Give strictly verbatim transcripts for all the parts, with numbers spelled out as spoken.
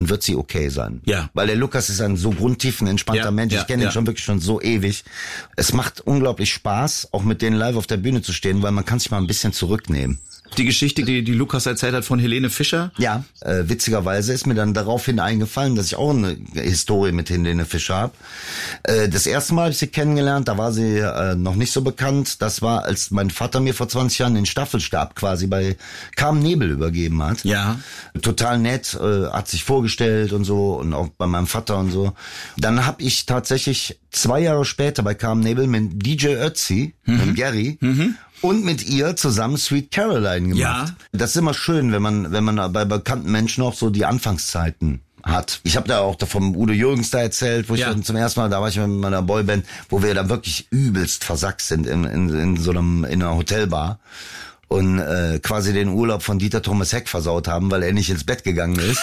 wird sie okay sein. Ja. Weil der Lukas ist ein so grundtiefen, entspannter Ja, Mensch. ja, Ich kenne ja. ihn schon wirklich schon so ewig. Es macht unglaublich Spaß, auch mit denen live auf der Bühne zu stehen, weil man kann sich mal ein bisschen zurücknehmen. Die Geschichte, die, die Lukas erzählt hat von Helene Fischer. Ja, äh, witzigerweise ist mir dann daraufhin eingefallen, dass ich auch eine Historie mit Helene Fischer habe. Äh, das erste Mal habe ich sie kennengelernt, da war sie äh, noch nicht so bekannt. Das war, als mein Vater mir vor zwanzig Jahren den Staffelstab quasi bei Carmen Nebel übergeben hat. Ja. Total nett, äh, hat sich vorgestellt und so und auch bei meinem Vater und so. Dann habe ich tatsächlich zwei Jahre später bei Carmen Nebel mit D J Ötzi, mhm. mit Gary, mhm. und mit ihr zusammen Sweet Caroline gemacht. Ja. Das ist immer schön, wenn man wenn man bei bekannten Menschen auch so die Anfangszeiten hat. Ich habe da auch vom Udo Jürgens da erzählt, wo ich ja. dann zum ersten Mal, da war ich mit meiner Boyband, wo wir da wirklich übelst versackt sind in, in, in so einem in einer Hotelbar. Und äh, quasi den Urlaub von Dieter Thomas Heck versaut haben, weil er nicht ins Bett gegangen ist.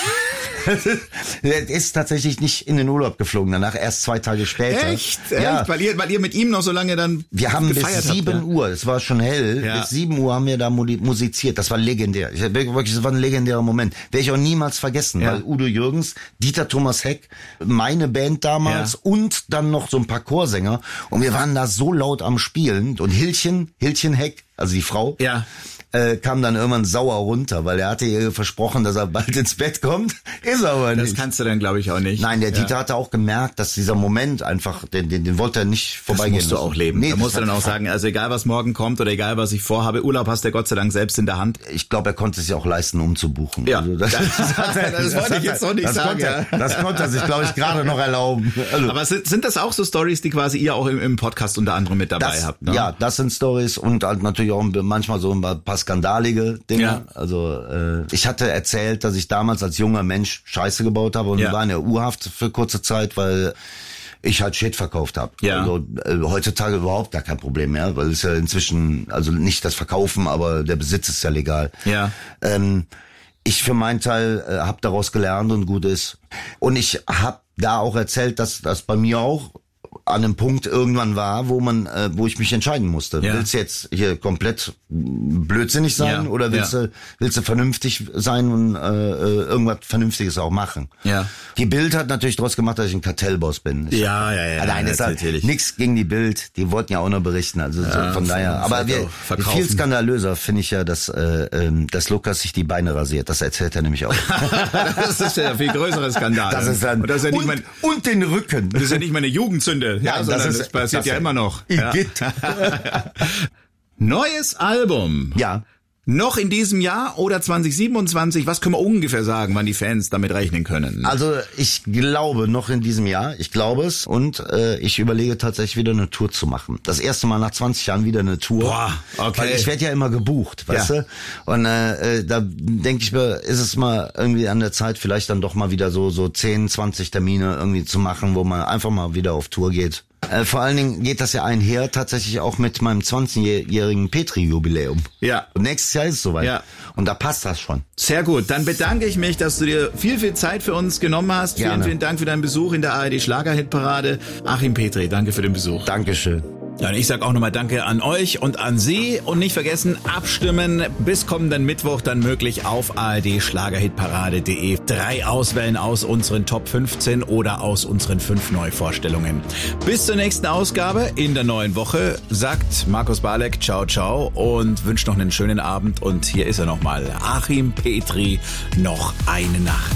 Er ist tatsächlich nicht in den Urlaub geflogen, danach erst zwei Tage später. Echt? Echt? Ja. Weil ihr, weil ihr mit ihm noch so lange dann Wir haben bis sieben habt, ja? Uhr, es war schon hell, Ja. bis sieben Uhr haben wir da musiziert. Das war legendär. Ich, wirklich, das war ein legendärer Moment. Werde ich auch niemals vergessen, Ja. weil Udo Jürgens, Dieter Thomas Heck, meine Band damals Ja. und dann noch so ein paar Chorsänger. Und wir waren da so laut am Spielen. Und Hilchen, Hilchen Heck, also die Frau, Ja. äh, kam dann irgendwann sauer runter, weil er hatte ihr versprochen, dass er bald ins Bett kommt. Ist aber Das nicht. kannst du dann, glaube ich, auch nicht. Nein, der ja. Dieter hatte auch gemerkt, dass dieser Moment einfach, den, den, den wollte er nicht Das vorbeigehen musst du lassen. auch leben. Nee, da musst das du dann hat- auch sagen, also egal was morgen kommt oder egal was ich vorhabe, Urlaub hast du Gott sei Dank selbst in der Hand. Ich glaube, er konnte es sich auch leisten, umzubuchen. Ja. Also das, Das- hat er- das wollte hat ich jetzt er- noch nicht das sagen, Konnte, ja. er- Das konnte er sich, glaube ich, gerade noch erlauben. Also, Aber sind, sind das auch so Stories, die quasi ihr auch im, im Podcast unter anderem mit dabei das, habt? Ne? Ja, das sind Stories und halt natürlich auch manchmal so ein paar skandalige Dinge. Ja. Also äh, ich hatte erzählt, dass ich damals als junger Mensch Scheiße gebaut habe und Ja. war in der U-Haft für kurze Zeit, weil ich halt Shit verkauft habe. Ja. Also äh, heutzutage überhaupt gar kein Problem mehr, weil es ja inzwischen, also nicht das Verkaufen, aber der Besitz ist ja legal. Ja. Ähm, ich für meinen Teil äh, habe daraus gelernt und gut ist. Und ich habe da auch erzählt, dass das bei mir auch an einem Punkt irgendwann war, wo man, äh, wo ich mich entscheiden musste. Ja. Willst du jetzt hier komplett blödsinnig sein Ja. oder willst Ja. du willst du vernünftig sein und äh, äh, irgendwas Vernünftiges auch machen? Ja. Die Bild hat natürlich draus gemacht, dass ich ein Kartellboss bin. Ich, Ja, ja, ja. Nein, das ist halt natürlich. nichts gegen die Bild. Die wollten ja auch noch berichten. Also so Ja, von daher. Aber vielleicht wir, auch verkaufen. viel skandalöser finde ich ja, dass äh, ähm, dass Lukas sich die Beine rasiert. Das erzählt er nämlich auch. Das ist ja ein viel größerer Skandal. Das ist dann und das ist ja nicht und, mein, und den Rücken. das ist ja nicht meine Jugendsünde. Ja, Ja, sondern das das, ist- passiert das ja ist- immer noch. Ja. Igitt. Neues Album. Ja. Noch in diesem Jahr oder zwanzig siebenundzwanzig? Was können wir ungefähr sagen, wann die Fans damit rechnen können? Also ich glaube noch in diesem Jahr, ich glaube es und äh, ich überlege tatsächlich wieder eine Tour zu machen. Das erste Mal nach zwanzig Jahren wieder eine Tour. Boah, okay. Weil ich werde ja immer gebucht, weißt Ja. du? Und äh, äh, da denke ich mir, ist es mal irgendwie an der Zeit, vielleicht dann doch mal wieder so so zehn, zwanzig Termine irgendwie zu machen, wo man einfach mal wieder auf Tour geht. Äh, vor allen Dingen geht das ja einher tatsächlich auch mit meinem zwanzigjährigen Petri-Jubiläum. Ja. Und nächstes Jahr ist es soweit. Ja. Und da passt das schon. Sehr gut, dann bedanke ich mich, dass du dir viel, viel Zeit für uns genommen hast. Gerne. Vielen, vielen Dank für deinen Besuch in der A R D Schlagerhitparade. Achim Petri, danke für den Besuch. Dankeschön. Ja, und ich sag auch nochmal Danke an euch und an Sie. Und nicht vergessen, abstimmen bis kommenden Mittwoch dann möglich auf A R D Schlagerhitparade punkt de. Drei auswählen aus unseren Top fünfzehn oder aus unseren fünf Neuvorstellungen. Bis zur nächsten Ausgabe in der neuen Woche sagt Markus Balek ciao, ciao und wünscht noch einen schönen Abend. Und hier ist er nochmal, Achim Petri, noch eine Nacht.